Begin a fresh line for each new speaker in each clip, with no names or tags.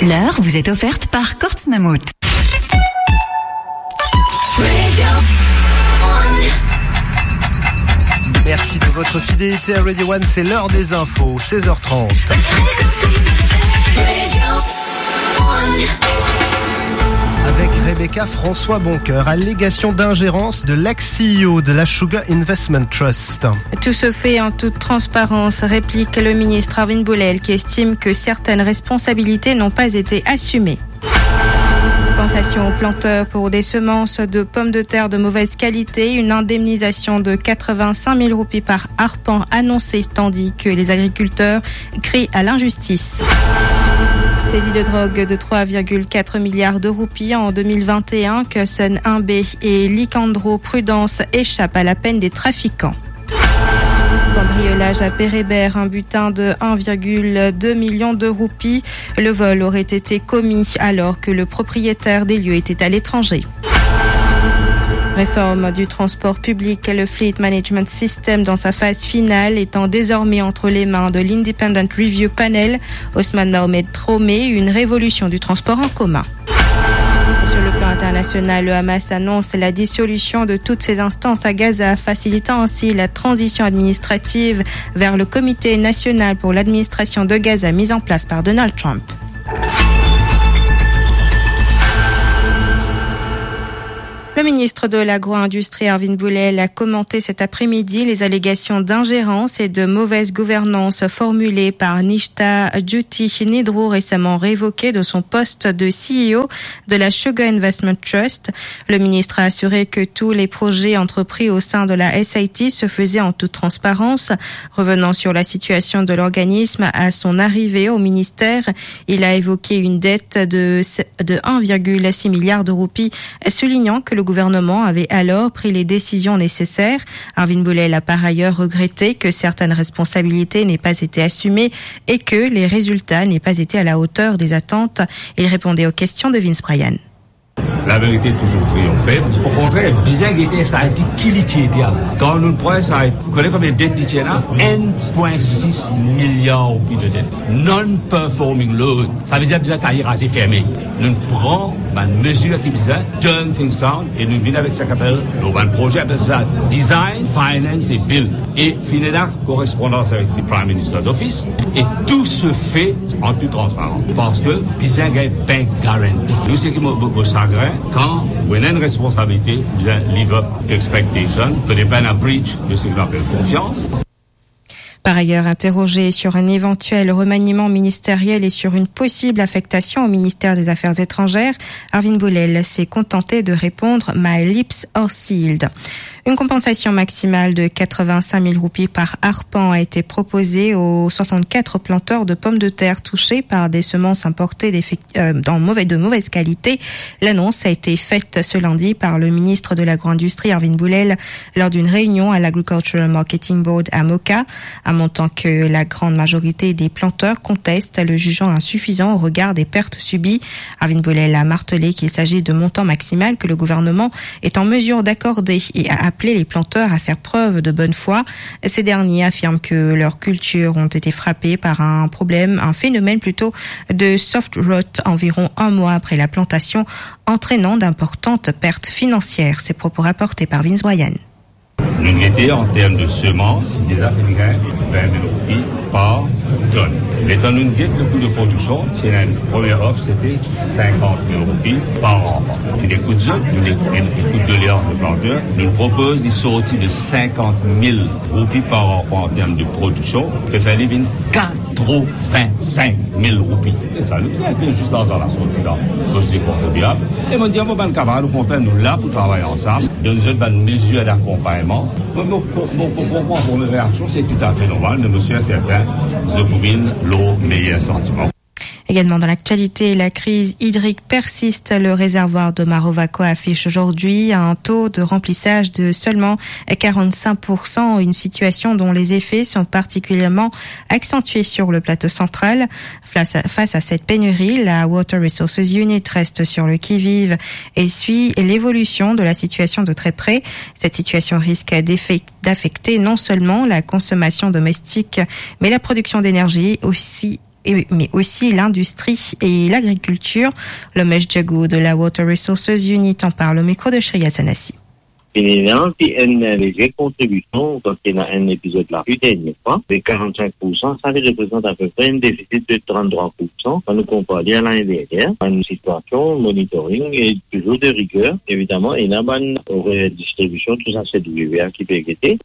L'heure vous est offerte par Kortz Mammut.
Merci de votre fidélité à Radio One, c'est l'heure des infos, 16h30. Avec Rebecca François Boncoeur, allégation d'ingérence de l'ex-CEO de la Sugar Investment Trust.
Tout se fait en toute transparence, réplique le ministre Arvin Boulel qui estime que certaines responsabilités n'ont pas été assumées. Compensation aux planteurs pour des semences de pommes de terre de mauvaise qualité, une indemnisation de 85 000 roupies par arpent annoncée tandis que les agriculteurs crient à l'injustice. Saisie de drogue de 3,4 milliards de roupies en 2021, que Sun 1B et Licandro Prudence échappent à la peine des trafiquants. Cambriolage à Pérébert, un butin de 1,2 million de roupies. Le vol aurait été commis alors que le propriétaire des lieux était à l'étranger. Réforme du transport public, le Fleet Management System dans sa phase finale étant désormais entre les mains de l'Independent Review Panel. Osman Mohamed promet une révolution du transport en commun. Sur le plan international, le Hamas annonce la dissolution de toutes ses instances à Gaza, facilitant ainsi la transition administrative vers le Comité national pour l'administration de Gaza mis en place par Donald Trump. Le ministre de l'Agro-Industrie, Arvin Boulel, a commenté cet après-midi les allégations d'ingérence et de mauvaise gouvernance formulées par Nishta Djuti Nidrou, récemment révoqué de son poste de CEO de la Sugar Investment Trust. Le ministre a assuré que tous les projets entrepris au sein de la SIT se faisaient en toute transparence. Revenant sur la situation de l'organisme à son arrivée au ministère, il a évoqué une dette de 1,6 milliard de roupies, soulignant que le gouvernement avait alors pris les décisions nécessaires. Arvin Boulel a par ailleurs regretté que certaines responsabilités n'aient pas été assumées et que les résultats n'aient pas été à la hauteur des attentes. Il répondait aux questions de Vince Bryan.
La vérité toujours triomphée. Au contraire, bizarre était ça a été qui l'était. Quand nous prenons ça, vous connaissez combien de dettes l'était là? 1,6 milliard de dettes. Non-performing loan. Ça veut dire bizarre taille rasé fermé. Nous prenons une mesure qui est bizarre, turn things down, et nous venons avec ça qu'appelle, un projet appelle ça Design, Finance et Build. Et finalement, correspondance avec le Prime Minister's Office. Et tout se fait en toute transparence. Parce que bizarre gagne bank guarantee. Nous, c'est qui me chagrin. Quand vous avez une responsabilité, vous avez live up expectation, vous n'avez pas un breach de ce qu'on appelle confiance.
Par ailleurs, interrogé sur un éventuel remaniement ministériel et sur une possible affectation au ministère des Affaires étrangères, Arvin Boulel s'est contenté de répondre « My lips are sealed ». Une compensation maximale de 85 000 roupies par arpent a été proposée aux 64 planteurs de pommes de terre touchés par des semences importées de mauvaise qualité. L'annonce a été faite ce lundi par le ministre de l'Agro-Industrie Arvin Boulel lors d'une réunion à l'Agricultural Marketing Board à Moka, un montant que la grande majorité des planteurs contestent, le jugeant insuffisant au regard des pertes subies. Arvin Boulel a martelé qu'il s'agit de montants maximal que le gouvernement est en mesure d'accorder et a appelé les planteurs à faire preuve de bonne foi. Ces derniers affirment que leurs cultures ont été frappées par un phénomène plutôt de soft rot environ un mois après la plantation, entraînant d'importantes pertes financières. Ces propos rapportés par Vince Bryan.
Nous l'étions en termes de semences, déjà fait 20 000 roupies par tonne. L'étant nous guette le coût de production, c'est la première offre, c'était 50 000 roupies par an. C'est des coûts de zone, nous les coûts de l'alliance de planteurs, nous proposons des sorties de 50 000 roupies par an en termes de production, que fait les 85 000 roupies. Et ça nous a juste dans la sortie là, que je dis contribuable. Et mon diable, le camarade, nous là pour travailler ensemble, dans une mesure d'accompagnement. Pour mes réactions, c'est tout à fait normal, mais monsieur est certain, je pouvine le meilleur sentiment.
Également dans l'actualité, la crise hydrique persiste. Le réservoir de Marovaco affiche aujourd'hui un taux de remplissage de seulement 45%, une situation dont les effets sont particulièrement accentués sur le plateau central. Face à cette pénurie, la Water Resources Unit reste sur le qui-vive et suit l'évolution de la situation de très près. Cette situation risque d'affecter non seulement la consommation domestique, mais la production d'énergie mais aussi l'industrie et l'agriculture. Lomesh Djagou de la Water Resources Unit en parle au micro de Shreya Sanassi.
Il y a une légère contribution quand il y a un épisode là, du dernier fois, de 45%, ça représente à peu près un déficit de 33%. Quand nous comparons à l'année dernière, une situation, monitoring et toujours de rigueur, évidemment, et là, une redistribution, tout ça, c'est du VA qui peut guetter.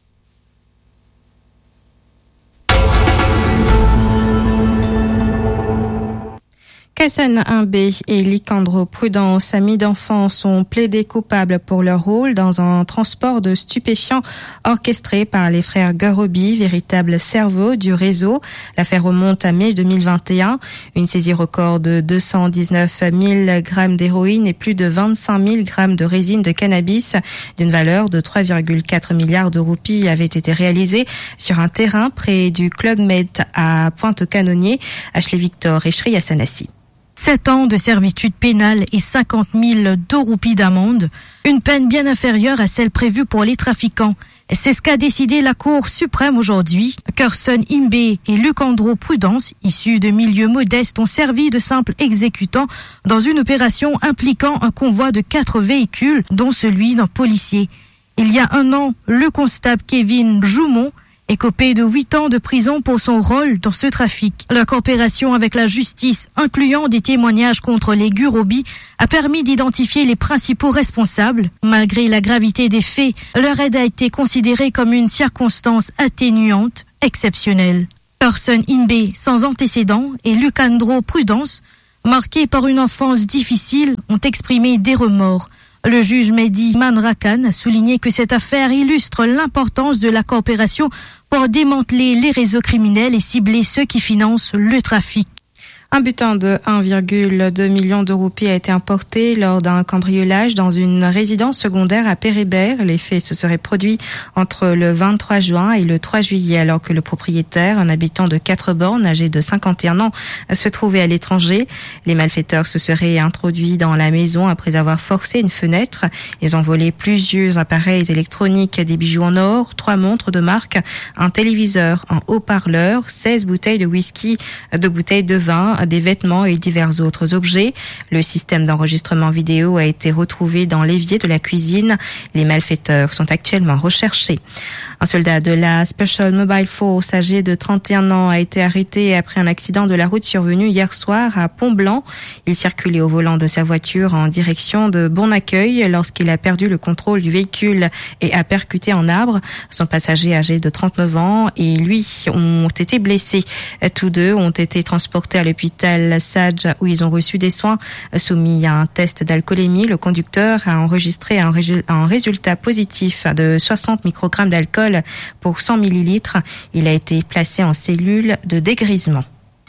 Kassan Imbé et Licandro Prudence, amis d'enfants, sont plaidés coupables pour leur rôle dans un transport de stupéfiants orchestré par les frères Garobi, véritable cerveau du réseau. L'affaire remonte à mai 2021. Une saisie record de 219 000 grammes d'héroïne et plus de 25 000 grammes de résine de cannabis d'une valeur de 3,4 milliards de roupies avait été réalisée sur un terrain près du Club Med à Pointe-Canonier. Ashley Victor et Shreya Sanassi.
7 ans de servitude pénale et 50 000 roupies d'amende, une peine bien inférieure à celle prévue pour les trafiquants. C'est ce qu'a décidé la Cour suprême aujourd'hui. Kassan Imbé et Licandro Prudence, issus de milieux modestes, ont servi de simples exécutants dans une opération impliquant un convoi de 4 véhicules, dont celui d'un policier. Il y a 1 an, le constable Kevin Joumont écopé de 8 ans de prison pour son rôle dans ce trafic. Leur coopération avec la justice, incluant des témoignages contre les Garobi, a permis d'identifier les principaux responsables. Malgré la gravité des faits, leur aide a été considérée comme une circonstance atténuante exceptionnelle. Kassan Imbé, sans antécédents, et Licandro Prudence, marqués par une enfance difficile, ont exprimé des remords. Le juge Mehdi Manrakan a souligné que cette affaire illustre l'importance de la coopération pour démanteler les réseaux criminels et cibler ceux qui financent le trafic.
Un butin de 1,2 million de roupies a été importé lors d'un cambriolage dans une résidence secondaire à Pérébert. Les faits se seraient produits entre le 23 juin et le 3 juillet alors que le propriétaire, un habitant de 4 bornes âgé de 51 ans, se trouvait à l'étranger. Les malfaiteurs se seraient introduits dans la maison après avoir forcé une fenêtre. Ils ont volé plusieurs appareils électroniques, des bijoux en or, 3 montres de marque, un téléviseur, un haut-parleur, 16 bouteilles de whisky, 2 bouteilles de vin, des vêtements et divers autres objets. Le système d'enregistrement vidéo a été retrouvé dans l'évier de la cuisine. Les malfaiteurs sont actuellement recherchés. Un soldat de la Special Mobile Force âgé de 31 ans a été arrêté après un accident de la route survenu hier soir à Pont-Blanc. Il circulait au volant de sa voiture en direction de Bon-Accueil lorsqu'il a perdu le contrôle du véhicule et a percuté un arbre. Son passager âgé de 39 ans et lui ont été blessés. Tous deux ont été transportés à l'hôpital Sadj où ils ont reçu des soins. Soumis à un test d'alcoolémie, le conducteur a enregistré un résultat positif de 60 microgrammes d'alcool pour 100 millilitres. Il a été placé en cellule de dégrisement.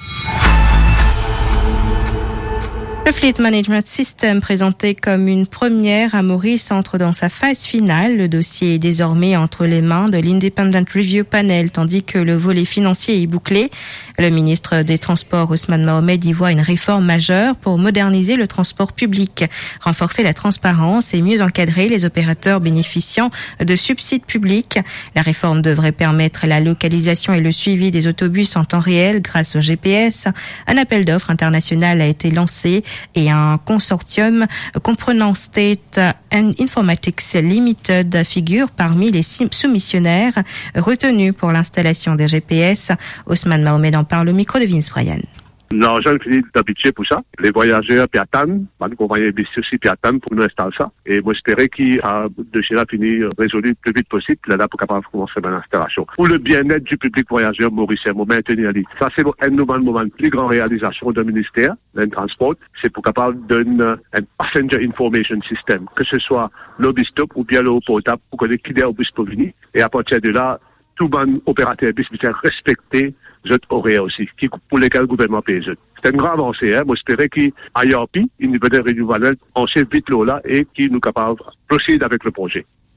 Le Fleet Management System, présenté comme une première à Maurice, entre dans sa phase finale. Le dossier est désormais entre les mains de l'Independent Review Panel, tandis que le volet financier est bouclé. Le ministre des Transports, Ousmane Mohamed, y voit une réforme majeure pour moderniser le transport public, renforcer la transparence et mieux encadrer les opérateurs bénéficiant de subsides publics. La réforme devrait permettre la localisation et le suivi des autobus en temps réel grâce au GPS. Un appel d'offres international a été lancé et un consortium comprenant State and Informatics Limited figure parmi les soumissionnaires retenus pour l'installation des GPS. Ousmane Mohamed en parle au micro de Vince Bryan.
L'argent finit d'habituer pour ça. Les voyageurs puis attendent, les compagnies aussi puis attendent pour nous installer ça. Et moi, j'espérais qu'il a de chez là fini résolu le plus vite possible, là, pour capable commencer l'installation. Pour le bien-être du public voyageur mauricien, pour maintenir l'île. Ça, c'est un moment plus grande réalisation d'un ministère, d'un transport. C'est pour capable donner un passenger information system, que ce soit l'obistop ou bien le haut portable, pour connaître qui est au bus pour venir. Et à partir de là, tout bon opérateur bus peut respecter les horaires aussi, pour lesquels le gouvernement paye. C'est une grande avancée, hein. Moi, j'espérais qu'ailleurs, une nouvelle renouvelable, on sait vite là et qu'il nous capable de procéder avec le projet.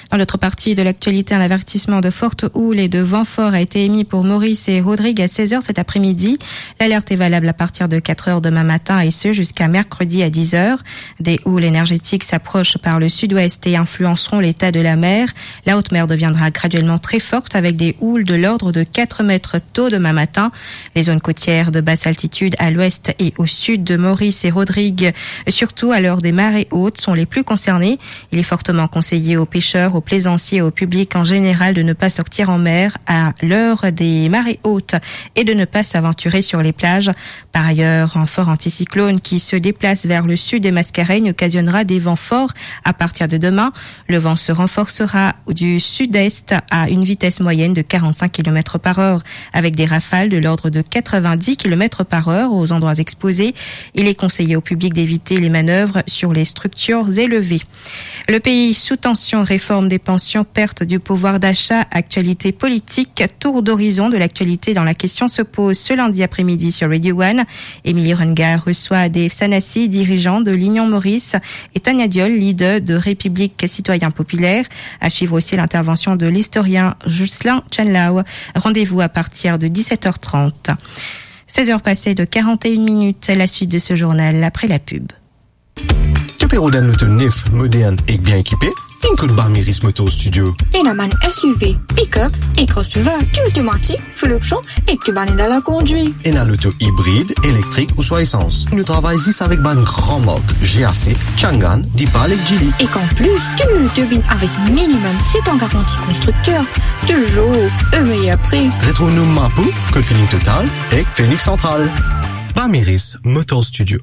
Dans l'autre partie de l'actualité, un avertissement de forte houle et de vent fort a été émis pour Maurice et Rodrigue à 16h cet après-midi. L'alerte est valable à partir de 4h demain matin et ce jusqu'à mercredi à 10h. Des houles énergétiques s'approchent par le sud-ouest et influenceront l'état de la mer. La haute mer deviendra graduellement très forte avec des houles de l'ordre de 4 mètres tôt demain matin. Les zones côtières de basse altitude à l'ouest et au sud de Maurice et Rodrigue, surtout à l'heure des marées hautes, sont les plus concernées. Il est fortement conseillé aux pêcheurs, aux plaisanciers et au public en général de ne pas sortir en mer à l'heure des marées hautes et de ne pas s'aventurer sur les plages. Par ailleurs, un fort anticyclone qui se déplace vers le sud des Mascareignes occasionnera des vents forts à partir de demain. Le vent se renforcera du sud-est à une vitesse moyenne de 45 km par heure avec des rafales de l'ordre de 90 km par heure aux endroits exposés. Il est conseillé au public d'éviter les manœuvres sur les structures élevées. Le pays sous tension, réforme des pensions, perte du pouvoir d'achat, actualité politique, tour d'horizon de l'actualité dans la question se pose ce lundi après-midi sur Radio One. Émilie Rungar reçoit Dave Sanassi, dirigeant de l'Union Maurice, et Tania Diol, leader de République Citoyen Populaire. À suivre aussi l'intervention de l'historien Jocelyn Chenlao. Rendez-vous à partir de 17h30. 16h passées de 41 minutes, la suite de ce journal après la pub.
Capéro d'un auto neuf, moderne et bien équipé, une coup de Barmiris Motor Studio.
Enaman SUV, pick-up et crossover, qui automatique, fluctuant et que ban dans la conduite.
Et un auto hybride, électrique ou soit essence. Nous travaillons ici avec ban grand marque GAC, Changan, Dipal et Geely.
Et qu'en plus, tu nous turbines avec minimum 7 ans garantie constructeur. Toujours, meilleur prix.
Retrouve-nous Mapou, Code Feeling Total et Phoenix Central. Barmiris Motor Studio.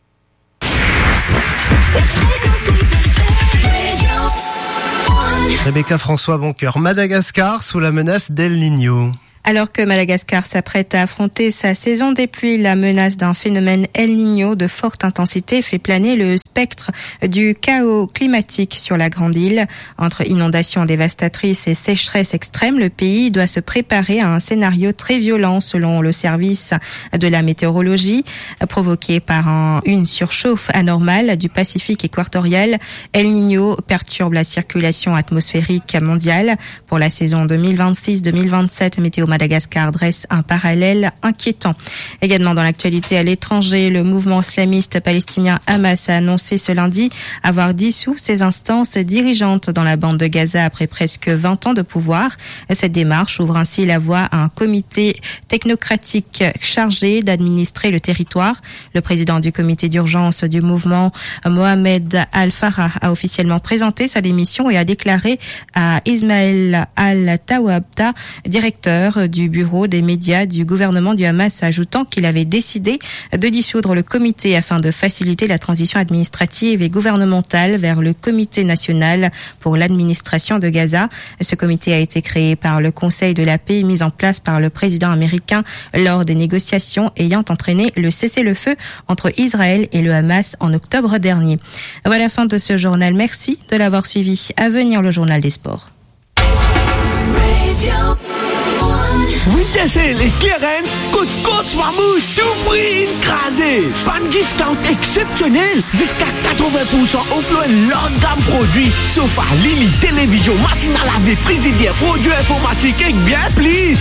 Rebecca François Boncoeur, Madagascar sous la menace d'El Niño.
Alors que Madagascar s'apprête à affronter sa saison des pluies, la menace d'un phénomène El Niño de forte intensité fait planer le spectre du chaos climatique sur la grande île. Entre inondations dévastatrices et sécheresse extrême, le pays doit se préparer à un scénario très violent selon le service de la météorologie. Provoqué par une surchauffe anormale du Pacifique équatorial, El Niño perturbe la circulation atmosphérique mondiale. Pour la saison 2026-2027, Météo Madagascar dresse un parallèle inquiétant. Également dans l'actualité à l'étranger, le mouvement islamiste palestinien Hamas a annoncé ce lundi avoir dissous ses instances dirigeantes dans la bande de Gaza après presque 20 ans de pouvoir. Cette démarche ouvre ainsi la voie à un comité technocratique chargé d'administrer le territoire. Le président du comité d'urgence du mouvement, Mohamed Al-Farah, a officiellement présenté sa démission et a déclaré à Ismaël Al-Tawabta, directeur du bureau des médias du gouvernement du Hamas, ajoutant qu'il avait décidé de dissoudre le comité afin de faciliter la transition administrative et gouvernementale vers le comité national pour l'administration de Gaza. Ce comité a été créé par le Conseil de la paix mis en place par le président américain lors des négociations ayant entraîné le cessez-le-feu entre Israël et le Hamas en octobre dernier. Voilà la fin de ce journal. Merci de l'avoir suivi. À venir le journal des sports.
Oui, c'est les clearance, côte Mamouche, tout prix écrasé. Pas de discount exceptionnel, jusqu'à 80% offre un large gamme produits, sofa, lit, télévision, machine à laver, frigidaire, produits informatiques et bien plus.